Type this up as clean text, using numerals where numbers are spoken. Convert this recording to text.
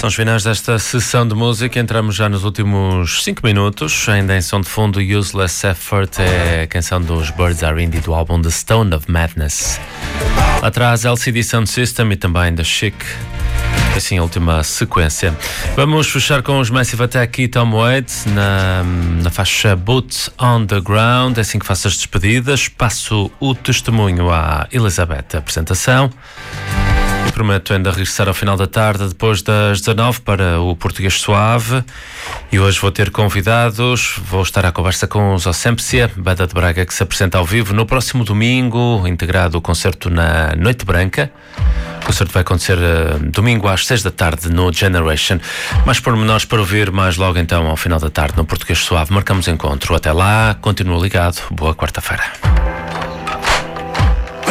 São os finais desta sessão de música. Entramos já nos últimos 5 minutos. Ainda em som de fundo, Useless Effort é a canção dos Birds Are Indie do álbum The Stone of Madness. Lá atrás, LCD Sound System e também The Chic. Assim, a última sequência. Vamos fechar com os Massive Attack e Tom Waits na faixa Boots on the Ground. É assim que faço as despedidas. Passo o testemunho à Elizabeth. A apresentação. E prometo ainda regressar ao final da tarde, depois das 19, para o Português Suave. E hoje vou ter convidados. Vou estar à conversa com os Ossempsia, banda de Braga, que se apresenta ao vivo no próximo domingo, integrado o concerto na Noite Branca. O concerto vai acontecer domingo às 6 da tarde no Generation. Mais pormenores para ouvir mais logo então ao final da tarde no Português Suave. Marcamos encontro. Até lá, continua ligado. Boa quarta-feira.